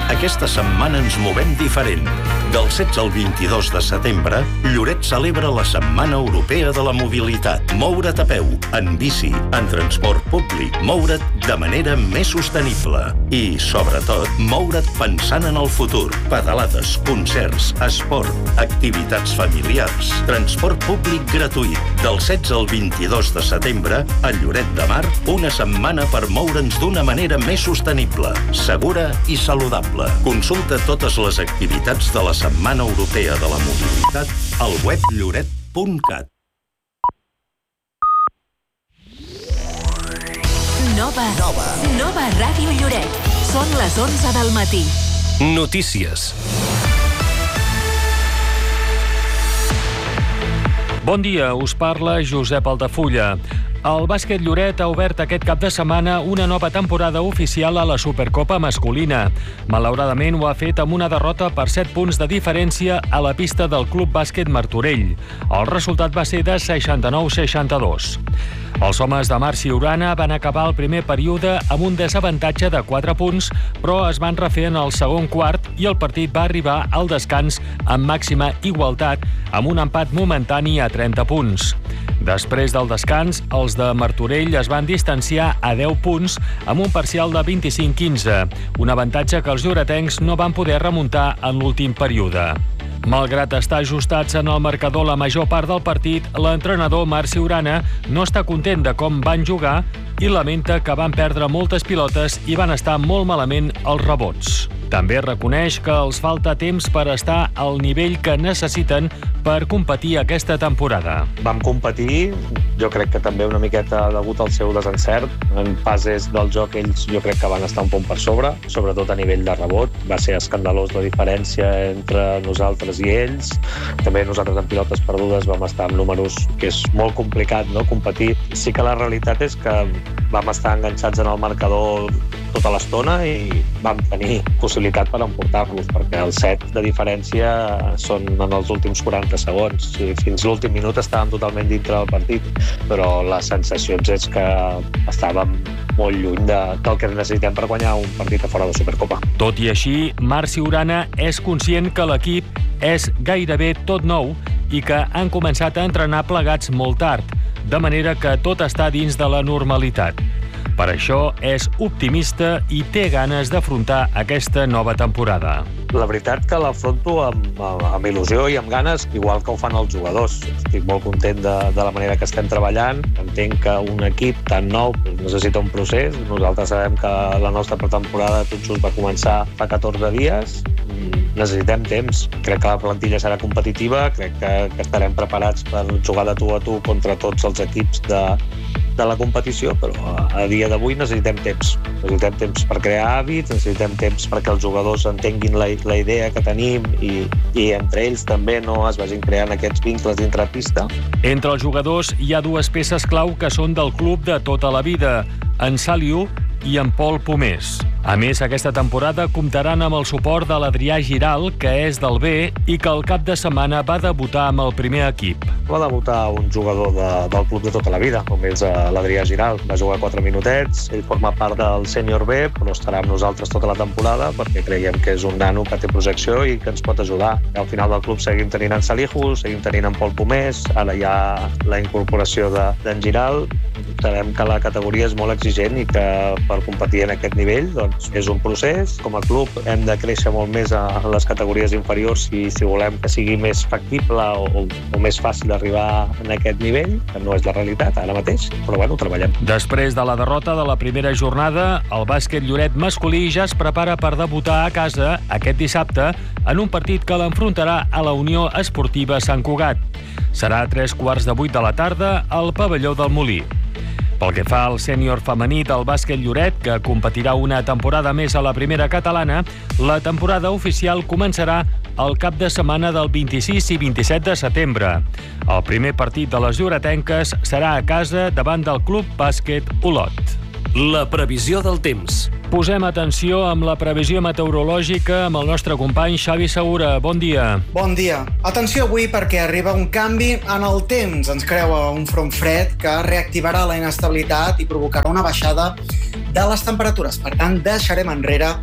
Aquesta setmana ens movem diferent. Del 16 al 22 de setembre, Lloret celebra la Setmana Europea de la Mobilitat. Moure't a peu, en bici, en transport públic, moure't de manera més sostenible. I, sobretot, moure't pensant en el futur. Pedalades, concerts, esport, activitats familiars, transport públic gratuït. Del 16 al 22 de setembre, a Lloret de Mar, una setmana per moure'ns d'una manera més sostenible, segura i saludable. Consulta totes les activitats de la Setmana Europea de la Mobilitat al web lloret.cat. Nova Ràdio Lloret. Són les 11 del matí. Notícies. Bon dia, us parla Josep Altafulla. El bàsquet Lloret ha obert aquest cap de setmana una nova temporada oficial a la Supercopa masculina. Malauradament ho ha fet amb una derrota per 7 punts de diferència a la pista del Club Bàsquet Martorell. El resultat va ser de 69-62. Els homes de Marci Urana van acabar el primer període amb un desavantatge de 4 punts, però es van refer en el segon quart i el partit va arribar al descans amb màxima igualtat, amb un empat momentani a 30 punts. Després del descans, els de Martorell es van distanciar a 10 punts amb un parcial de 25-15, un avantatge que els lloretencs no van poder remuntar en l'últim període. Malgrat estar ajustats en el marcador la major part del partit, l'entrenador Marci Urana no està content de com van jugar i lamenta que van perdre moltes pilotes i van estar molt malament els rebots. També reconeix que els falta temps per estar al nivell que necessiten per competir aquesta temporada. Vam competir, jo crec que també una miqueta degut al seu desencert. En fases del joc ells jo crec que van estar un punt per sobre, sobretot a nivell de rebot. Va ser escandalós la diferència entre nosaltres i ells. També nosaltres en pilotes perdudes vam estar amb números que és molt complicat, no?, competir. Sí que la realitat és que vam estar enganxats en el marcador tota l'estona i vam tenir possibilitat per emportar-los, perquè el set de diferència són en els últims 40 segons. Fins l'últim minut estàvem totalment dintre del partit, però les sensacions és que estàvem molt lluny del que necessitem per guanyar un partit a fora de Supercopa. Tot i així, Marci Urana és conscient que l'equip és gairebé tot nou i que han començat a entrenar plegats molt tard, de manera que tot està dins de la normalitat. Per això és optimista i té ganes d'afrontar aquesta nova temporada. La veritat que l'afronto amb il·lusió i amb ganes, igual que ho fan els jugadors. Estic molt content de la manera que estem treballant. Entenc que un equip tan nou necessita un procés. Nosaltres sabem que la nostra pretemporada tot just va començar fa 14 dies. Necessitem temps. Crec que la plantilla serà competitiva, crec que estarem preparats per jugar de tu a tu contra tots els equips de la competició, però a dia d'avui necessitem temps. Necessitem temps per crear hàbits, necessitem temps perquè els jugadors entenguin la idea que tenim i entre ells també no es vagin creant aquests vincles dintre pista. Entre els jugadors hi ha dues peces clau que són del club de tota la vida, en Saliu i en Pol Pomés. A més, aquesta temporada comptaran amb el suport de l'Adrià Giral, que és del B i que el cap de setmana va debutar amb el primer equip. Va debutar un jugador del club de tota la vida, com és l'Adrià Giral. Va jugar 4 minutets, ell forma part del sènior B, però estarà amb nosaltres tota la temporada perquè creiem que és un nano que té projecció i que ens pot ajudar. Al final del club seguim tenint en Salihu, seguim tenint en Pol Pomés, ara hi ha la incorporació d'en Giral. Sabem que la categoria és molt exigent i que per competir en aquest nivell doncs, és un procés. Com a club hem de créixer molt més a les categories inferiors si volem que sigui més factible o més fàcil arribar en aquest nivell, que no és la realitat ara mateix, però bueno, treballem. Després de la derrota de la primera jornada, el bàsquet Lloret masculí ja es prepara per debutar a casa aquest dissabte en un partit que l'enfrontarà a la Unió Esportiva Sant Cugat. Serà a 3:15 de la tarda al pavelló del Molí. Pel que fa al sènior femení del bàsquet Lloret, que competirà una temporada més a la primera catalana, la temporada oficial començarà el cap de setmana del 26 i 27 de setembre. El primer partit de les lloretenques serà a casa davant del Club Bàsquet Olot. La previsió del temps. Posem atenció amb la previsió meteorològica amb el nostre company Xavi Segura. Bon dia. Bon dia. Atenció avui perquè arriba un canvi en el temps. Ens creua un front fred que reactivarà la inestabilitat i provocarà una baixada de les temperatures. Per tant, deixarem enrere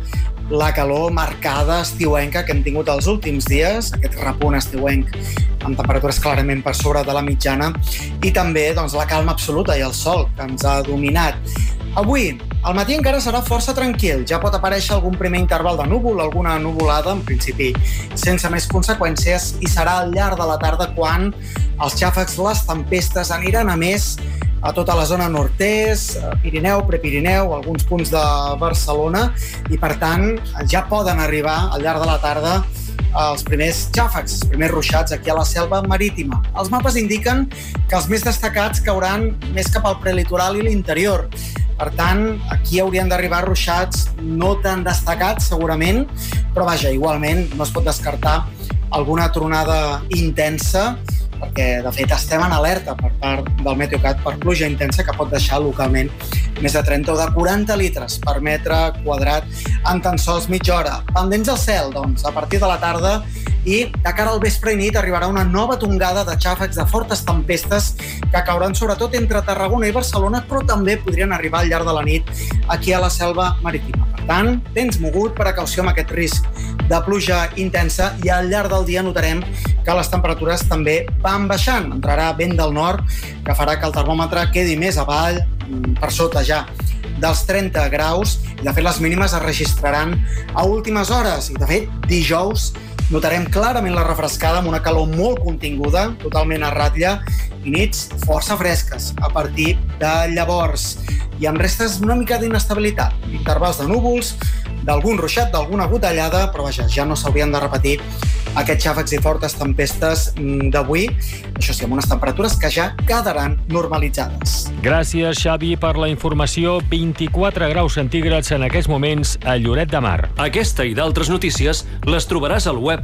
la calor marcada estiuenca que hem tingut els últims dies, aquest repunt estiuenc amb temperatures clarament per sobre de la mitjana, i també doncs, la calma absoluta i el sol que ens ha dominat. Avui, al matí encara serà força tranquil. Ja pot aparèixer algun primer interval de núvol, alguna nuvolada, en principi sense més conseqüències, i serà al llarg de la tarda quan els xàfecs, les tempestes aniran a més a tota la zona nord-est, Pirineu, Prepirineu, alguns punts de Barcelona, i per tant ja poden arribar al llarg de la tarda els primers xàfecs, els primers ruixats aquí a la selva marítima. Els mapes indiquen que els més destacats cauran més cap al prelitoral i l'interior. Per tant, aquí haurien d'arribar ruixats no tan destacats, segurament, però vaja, igualment no es pot descartar alguna tronada intensa, perquè de fet estem en alerta per part del Meteocat per pluja intensa que pot deixar localment més de 30 o de 40 litres per metre quadrat en tan sols mitja hora. Pendents al cel, doncs, a partir de la tarda, i de cara al vespre i nit arribarà una nova tongada de xàfecs, de fortes tempestes que cauran sobretot entre Tarragona i Barcelona, però també podrien arribar al llarg de la nit aquí a la selva marítima. Per tant, temps mogut, precaució amb aquest risc de pluja intensa, i al llarg del dia notarem que les temperatures també van baixant. Entrarà vent del nord que farà que el termòmetre quedi més avall, per sota ja dels 30 graus, i de fet les mínimes es registraran a últimes hores, i de fet dijous notarem clarament la refrescada amb una calor molt continguda, totalment a ratlla, i nits força fresques a partir de llavors, i amb restes una mica d'inestabilitat, intervals de núvols, d'algun ruixat, d'alguna gotellada, però vaja, ja no s'haurien de repetir aquests xàfecs i fortes tempestes d'avui, això sí, amb unes temperatures que ja quedaran normalitzades. Gràcies, Xavi, per la informació. 24 graus centígrads en aquests moments a Lloret de Mar. Aquesta i d'altres notícies les trobaràs al web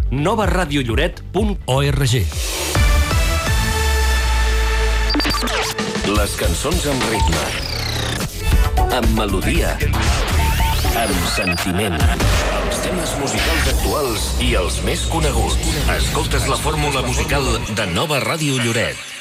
novaradiolloret.org. Les cançons amb ritme, amb melodia, amb sentiment. Els temes musicals actuals i els més coneguts. Escoltes la fórmula musical de Nova Ràdio Lloret.